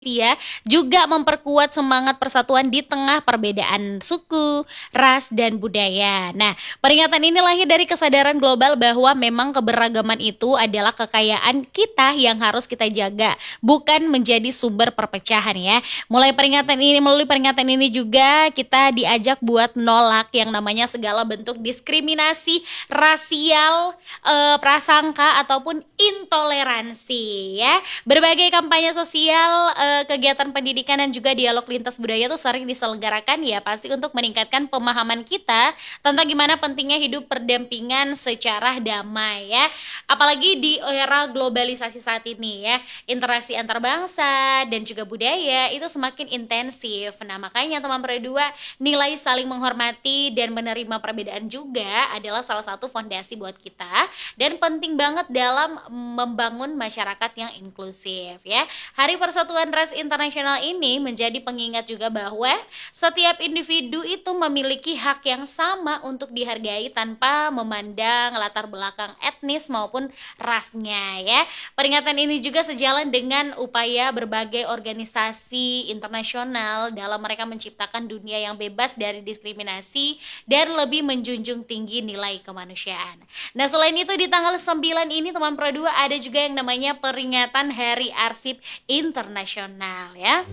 ya, juga memperkuat semangat persatuan di tengah perbedaan suku, ras, dan budaya. Nah, peringatan ini lahir dari kesadaran global bahwa memang keberagaman itu adalah kekayaan kita yang harus kita jaga, bukan menjadi sumber perpecahan ya. Melalui peringatan ini juga kita diajak buat nolak yang namanya segala bentuk diskriminasi rasial, prasangka ataupun intoleransi ya. Berbagai kampanye sosial, kegiatan pendidikan dan juga dialog lintas budaya tuh sering diselenggarakan ya pasti untuk meningkatkan pemahaman kita tentang gimana pentingnya hidup berdampingan secara damai ya. Apalagi di era globalisasi saat ini ya, interaksi antar bangsa dan juga budaya itu semakin intensif. Nah, makanya teman berdua, nilai saling menghormati dan menerima perbedaan juga adalah salah satu fondasi buat kita dan penting banget dalam membangun masyarakat yang inklusif ya. Hari Persatuan Ras Internasional ini menjadi pengingat juga bahwa setiap individu itu memiliki hak yang sama untuk dihargai tanpa memandang latar belakang etnis maupun rasnya ya. Peringatan ini juga sejalan dengan upaya berbagai organisasi internasional dalam mereka menciptakan dunia yang bebas dari diskriminasi dan lebih menjunjung tinggi nilai kemanusiaan. Nah, selain itu di tanggal 9 ini teman Pro 2 ada juga yang namanya peringatan Hari Arsip Internasional ya.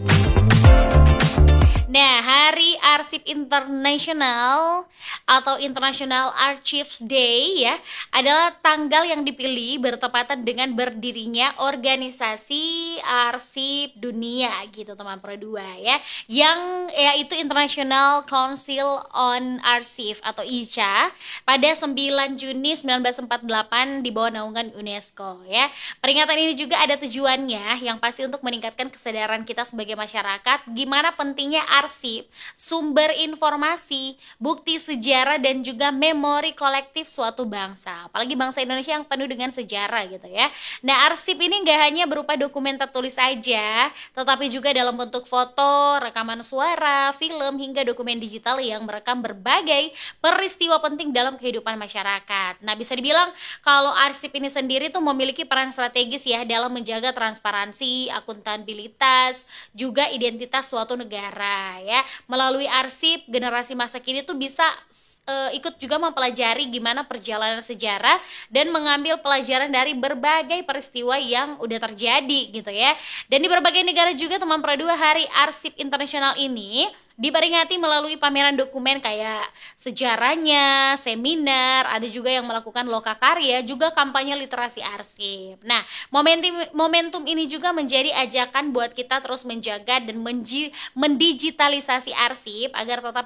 Nah, Hari Arsip Internasional atau International Archives Day ya adalah tanggal yang dipilih bertepatan dengan berdirinya organisasi arsip dunia gitu teman Pro 2 ya. Yang yaitu International Council on Archive atau ICA pada 9 Juni 1948 di bawah naungan UNESCO ya. Peringatan ini juga ada tujuannya yang pasti untuk meningkatkan kesadaran kita sebagai masyarakat gimana pentingnya arsip, sumber informasi, bukti sejarah dan juga memori kolektif suatu bangsa. Apalagi bangsa Indonesia yang penuh dengan sejarah gitu ya. Nah, arsip ini nggak hanya berupa dokumen tertulis saja, tetapi juga dalam bentuk foto, rekaman suara, film hingga dokumen digital yang merekam berbagai peristiwa penting dalam kehidupan masyarakat. Nah, bisa dibilang kalau arsip ini sendiri tuh memiliki peran strategis ya dalam menjaga transparansi, akuntabilitas, juga identitas suatu negara ya. Melalui arsip, generasi masa kini tuh bisa ikut juga mempelajari gimana perjalanan sejarah dan mengambil pelajaran dari berbagai peristiwa yang udah terjadi gitu ya. Dan di berbagai negara juga teman Pro 2 Hari Arsip Internasional ini diperingati melalui pameran dokumen kayak sejarahnya, seminar, ada juga yang melakukan lokakarya, juga kampanye literasi arsip. Nah, momentum ini juga menjadi ajakan buat kita terus menjaga dan mendigitalisasi arsip agar tetap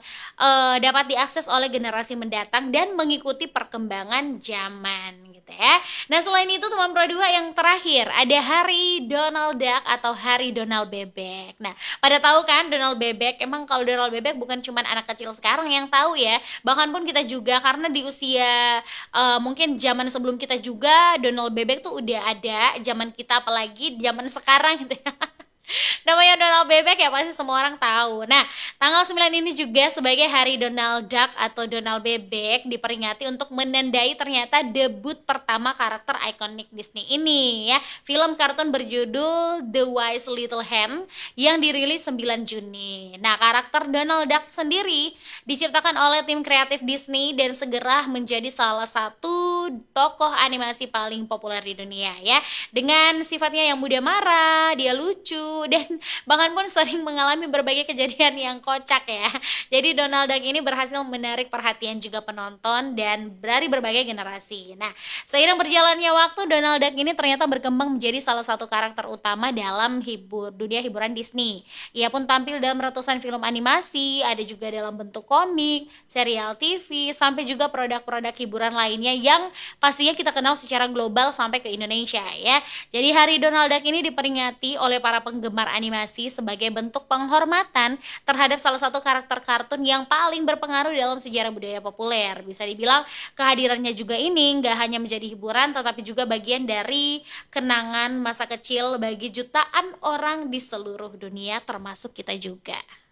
dapat diakses oleh generasi mendatang dan mengikuti perkembangan zaman gitu ya. Nah, selain itu teman Pro 2 yang terakhir ada Hari Donald Duck atau Hari Donald Bebek. Nah, pada tahu kan Donald Bebek, emang kalau Donald Bebek bukan cuma anak kecil sekarang yang tahu ya, bahkan pun kita juga karena di usia mungkin zaman sebelum kita juga Donald Bebek tuh udah ada, zaman kita apalagi zaman sekarang gitu ya. Namanya Donald Bebek ya pasti semua orang tahu. Nah, tanggal 9 ini juga sebagai Hari Donald Duck atau Donald Bebek diperingati untuk menandai ternyata debut pertama karakter ikonik Disney ini ya. Film kartun berjudul The Wise Little Hen yang dirilis 9 Juni. Nah, karakter Donald Duck sendiri diciptakan oleh tim kreatif Disney dan segera menjadi salah satu tokoh animasi paling populer di dunia ya. Dengan sifatnya yang mudah marah, dia lucu dan bahkan pun sering mengalami berbagai kejadian yang kocak ya. Jadi Donald Duck ini berhasil menarik perhatian juga penonton dan dari berbagai generasi. Nah, seiring berjalannya waktu Donald Duck ini ternyata berkembang menjadi salah satu karakter utama dalam dunia hiburan Disney. Ia pun tampil dalam ratusan film animasi, ada juga dalam bentuk komik, serial TV, sampai juga produk-produk hiburan lainnya yang pastinya kita kenal secara global sampai ke Indonesia ya. Jadi Hari Donald Duck ini diperingati oleh para penggemar animasi sebagai bentuk penghormatan terhadap salah satu karakter kartun yang paling berpengaruh dalam sejarah budaya populer. Bisa dibilang kehadirannya juga ini nggak hanya menjadi hiburan tetapi juga bagian dari kenangan masa kecil bagi jutaan orang di seluruh dunia termasuk kita juga.